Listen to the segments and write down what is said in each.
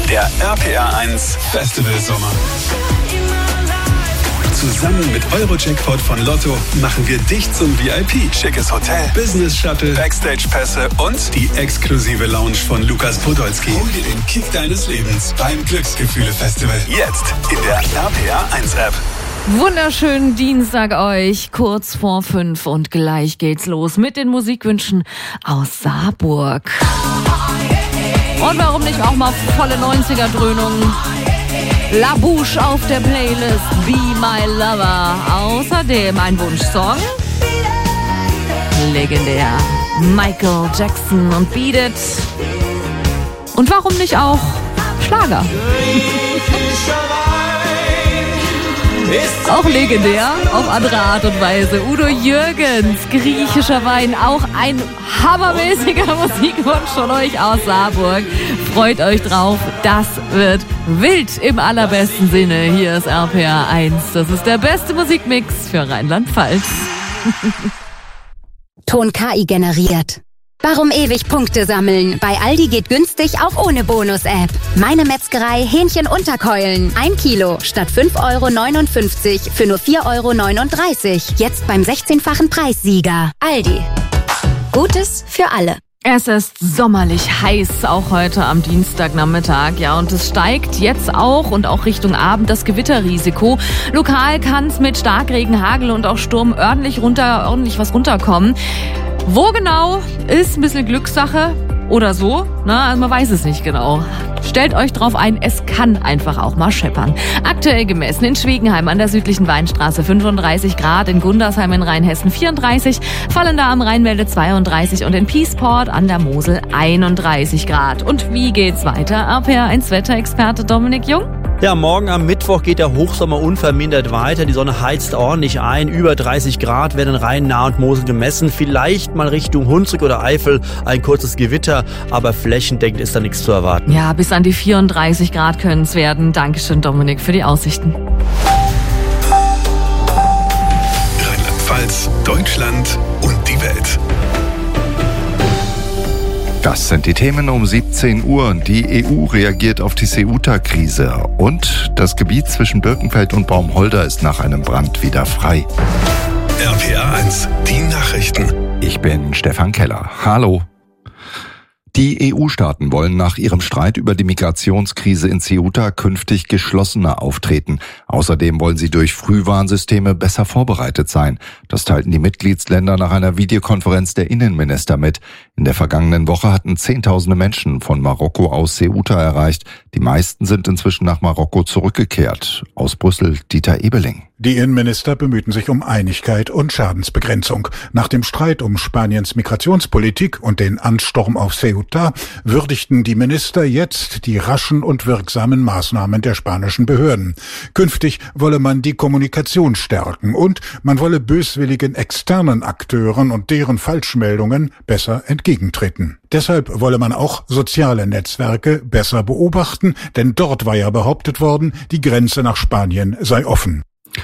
Der RPR 1 Festival Sommer. Zusammen mit Euro-Jackpot von Lotto machen wir dich zum VIP. Schickes Hotel, Business-Shuttle, Backstage-Pässe und die exklusive Lounge von Lukas Podolski. Hol dir den Kick deines Lebens beim Glücksgefühle-Festival. Jetzt in der RPR 1 App. Wunderschönen Dienstag euch, kurz vor 5 und gleich geht's los mit den Musikwünschen aus Saarburg. Und warum nicht auch mal volle 90er-Dröhnung? La Bouche auf der Playlist, Be My Lover. Außerdem ein Wunschsong. Legendär. Michael Jackson und Beat It. Und warum nicht auch Schlager? Auch legendär, auf andere Art und Weise. Udo Jürgens, griechischer Wein, auch ein hammermäßiger Musikwunsch von euch aus Saarburg. Freut euch drauf, das wird wild im allerbesten Sinne. Hier ist RPR 1, das ist der beste Musikmix für Rheinland-Pfalz. Ton KI generiert. Warum ewig Punkte sammeln? Bei Aldi geht günstig auch ohne Bonus-App. Meine Metzgerei Hähnchen-Unterkeulen. 1 Kilo statt 5,59 € für nur 4,39 €. Jetzt beim 16-fachen Preissieger. Aldi. Gutes für alle. Es ist sommerlich heiß, auch heute am Dienstagnachmittag, ja, und es steigt jetzt auch und auch Richtung Abend das Gewitterrisiko. Lokal kann es mit Starkregen, Hagel und auch Sturm ordentlich was runterkommen. Wo genau, ist ein bisschen Glückssache oder so, also man weiß es nicht genau. Stellt euch drauf ein, es kann einfach auch mal scheppern. Aktuell gemessen in Schwegenheim an der südlichen Weinstraße 35 Grad, in Gundersheim in Rheinhessen 34, Vallendar am Rheinwälde 32 und in Piesport an der Mosel 31 Grad. Und wie geht's weiter? RPR 1 Wetterexperte Dominik Jung. Ja, morgen am Mittwoch geht der Hochsommer unvermindert weiter. Die Sonne heizt ordentlich ein. Über 30 Grad werden in Rhein, Nahe und Mosel gemessen. Vielleicht mal Richtung Hunsrück oder Eifel ein kurzes Gewitter, aber flächendeckend ist da nichts zu erwarten. Ja, bis an die 34 Grad können es werden. Dankeschön, Dominik, für die Aussichten. Rheinland-Pfalz, Deutschland und die Welt. Das sind die Themen um 17 Uhr. Die EU reagiert auf die Ceuta-Krise und das Gebiet zwischen Birkenfeld und Baumholder ist nach einem Brand wieder frei. RPR 1, die Nachrichten. Ich bin Stefan Keller. Hallo. Die EU-Staaten wollen nach ihrem Streit über die Migrationskrise in Ceuta künftig geschlossener auftreten. Außerdem wollen sie durch Frühwarnsysteme besser vorbereitet sein. Das teilten die Mitgliedsländer nach einer Videokonferenz der Innenminister mit. In der vergangenen Woche hatten Zehntausende Menschen von Marokko aus Ceuta erreicht. Die meisten sind inzwischen nach Marokko zurückgekehrt. Aus Brüssel, Dieter Ebeling. Die Innenminister bemühten sich um Einigkeit und Schadensbegrenzung. Nach dem Streit um Spaniens Migrationspolitik und den Ansturm auf Ceuta würdigten die Minister jetzt die raschen und wirksamen Maßnahmen der spanischen Behörden. Künftig wolle man die Kommunikation stärken und man wolle böswilligen externen Akteuren und deren Falschmeldungen besser entgegentreten. Deshalb wolle man auch soziale Netzwerke besser beobachten, denn dort war ja behauptet worden, die Grenze nach Spanien sei offen.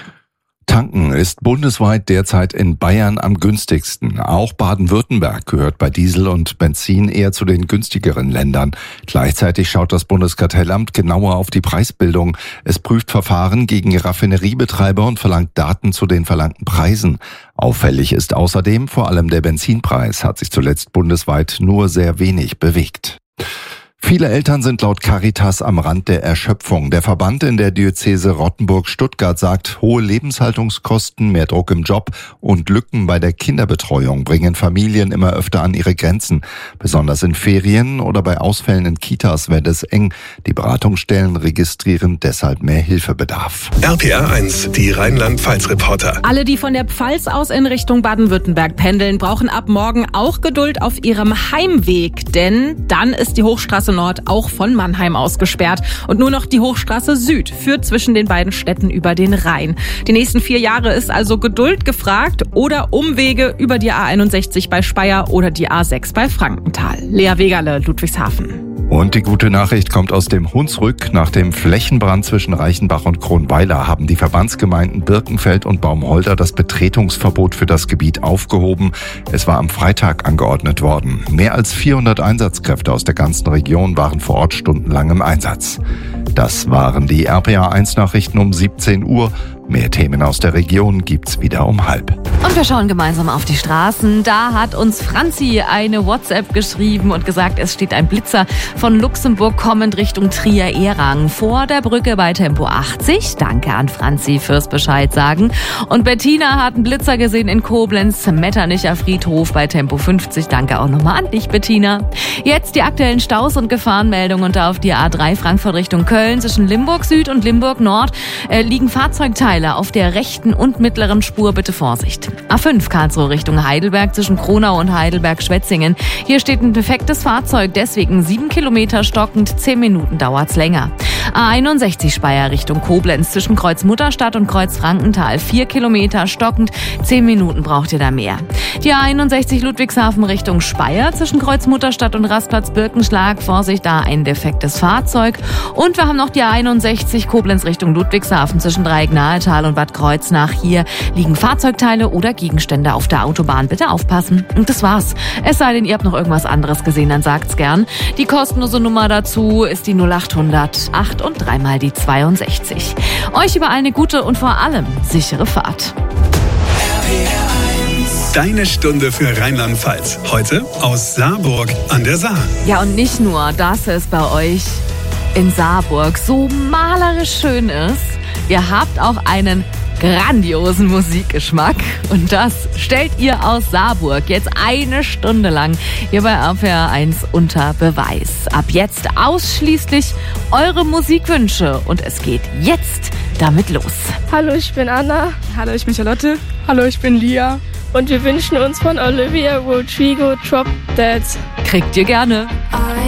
Tanken ist bundesweit derzeit in Bayern am günstigsten. Auch Baden-Württemberg gehört bei Diesel und Benzin eher zu den günstigeren Ländern. Gleichzeitig schaut das Bundeskartellamt genauer auf die Preisbildung. Es prüft Verfahren gegen Raffineriebetreiber und verlangt Daten zu den verlangten Preisen. Auffällig ist außerdem vor allem der Benzinpreis, hat sich zuletzt bundesweit nur sehr wenig bewegt. Viele Eltern sind laut Caritas am Rand der Erschöpfung. Der Verband in der Diözese Rottenburg-Stuttgart sagt, hohe Lebenshaltungskosten, mehr Druck im Job und Lücken bei der Kinderbetreuung bringen Familien immer öfter an ihre Grenzen. Besonders in Ferien oder bei Ausfällen in Kitas wird es eng. Die Beratungsstellen registrieren deshalb mehr Hilfebedarf. RPR 1, die Rheinland-Pfalz-Reporter. Alle, die von der Pfalz aus in Richtung Baden-Württemberg pendeln, brauchen ab morgen auch Geduld auf ihrem Heimweg. Denn dann ist die Hochstraße Nord auch von Mannheim aus gesperrt. Und nur noch die Hochstraße Süd führt zwischen den beiden Städten über den Rhein. Die nächsten 4 Jahre ist also Geduld gefragt oder Umwege über die A61 bei Speyer oder die A6 bei Frankenthal. Lea Wegerle, Ludwigshafen. Und die gute Nachricht kommt aus dem Hunsrück. Nach dem Flächenbrand zwischen Reichenbach und Kronweiler haben die Verbandsgemeinden Birkenfeld und Baumholder das Betretungsverbot für das Gebiet aufgehoben. Es war am Freitag angeordnet worden. Mehr als 400 Einsatzkräfte aus der ganzen Region waren vor Ort stundenlang im Einsatz. Das waren die RPA1-Nachrichten um 17 Uhr. Mehr Themen aus der Region gibt's wieder um 12:30. Und wir schauen gemeinsam auf die Straßen. Da hat uns Franzi eine WhatsApp geschrieben und gesagt, es steht ein Blitzer von Luxemburg kommend Richtung Trier-Ehrang vor der Brücke bei Tempo 80. Danke an Franzi fürs Bescheid sagen. Und Bettina hat einen Blitzer gesehen in Koblenz, Metternicher Friedhof bei Tempo 50. Danke auch nochmal an dich, Bettina. Jetzt die aktuellen Staus und Gefahrenmeldungen. Und da auf die A3 Frankfurt Richtung Köln zwischen Limburg Süd und Limburg Nord liegen Fahrzeugteile auf der rechten und mittleren Spur, bitte Vorsicht. A5 Karlsruhe Richtung Heidelberg zwischen Kronau und Heidelberg-Schwetzingen. Hier steht ein defektes Fahrzeug, deswegen 7 Kilometer stockend, 10 Minuten dauert's länger. A61 Speyer Richtung Koblenz zwischen Kreuz Mutterstadt und Kreuz Frankenthal. 4 Kilometer stockend, 10 Minuten braucht ihr da mehr. Die A61 Ludwigshafen Richtung Speyer zwischen Kreuz Mutterstadt und Rastplatz Birkenschlag. Vorsicht, da ein defektes Fahrzeug. Und wir haben noch die A61 Koblenz Richtung Ludwigshafen zwischen Dreiecknahetal und Bad Kreuznach. Hier liegen Fahrzeugteile oder Gegenstände auf der Autobahn. Bitte aufpassen. Und das war's. Es sei denn, ihr habt noch irgendwas anderes gesehen, dann sagt's gern. Die kostenlose Nummer dazu ist die 0800 8 und 3 mal die 62. Euch überall eine gute und vor allem sichere Fahrt. Deine Stunde für Rheinland-Pfalz. Heute aus Saarburg an der Saar. Ja, und nicht nur, dass es bei euch in Saarburg so malerisch schön ist. Ihr habt auch einen grandiosen Musikgeschmack und das stellt ihr aus Saarburg jetzt eine Stunde lang hier bei RPR1 unter Beweis. Ab jetzt ausschließlich eure Musikwünsche und es geht jetzt damit los. Hallo, ich bin Anna. Hallo, ich bin Charlotte. Hallo, ich bin Lia. Und wir wünschen uns von Olivia Rodrigo Drop Dead. Kriegt ihr gerne.